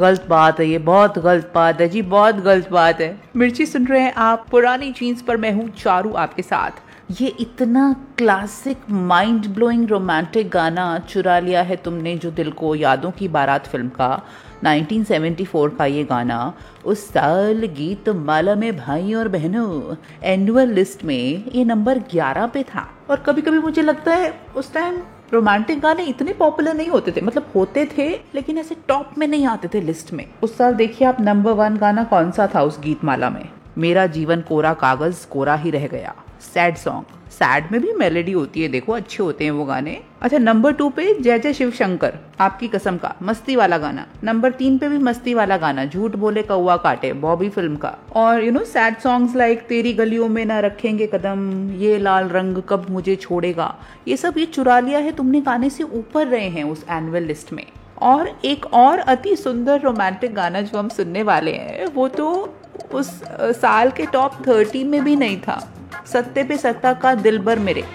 गलत बात है, ये बहुत गलत बात है जी, बहुत गलत बात है। मिर्ची सुन रहे हैं आप, पुरानी जीन्स पर मैं हूँ चारू आपके साथ। ये इतना क्लासिक माइंड ब्लोइंग रोमांटिक गाना चुरा लिया है तुमने जो दिल को, यादों की बारात फिल्म का 1974 का ये गाना उस साल गीत माला में भाई और बहनों एनुअल लिस्ट में ये नंबर 11 पे था। और कभी कभी मुझे लगता है उस टाइम रोमांटिक गाने इतने पॉपुलर नहीं होते थे, मतलब होते थे लेकिन ऐसे टॉप में नहीं आते थे लिस्ट में। उस साल देखिए आप नंबर 1 गाना कौन सा था उस गीत माला में, मेरा जीवन कोरा कागज कोरा ही रह गया। सैड सॉन्ग, सैड में भी मेलोडी होती है, देखो अच्छे होते हैं वो गाने। अच्छा नंबर 2 पे जय जय शिव शंकर आपकी कसम का मस्ती वाला गाना। नंबर 3 पे भी मस्ती वाला गाना झूठ बोले कौवा काटे बॉबी फिल्म का। और you know sad songs like तेरी गलियों में ना रखेंगे कदम, ये लाल रंग कब मुझे छोड़ेगा, ये सब ये चुरा लिया है तुमने गाने से ऊपर रहे हैं उस एनुअल लिस्ट में। और एक और अति सुंदर रोमांटिक गाना जो हम सुनने वाले हैं वो तो उस साल के टॉप 30 में भी नहीं था, सत्ते पे सत्ता का दिलबर मेरे।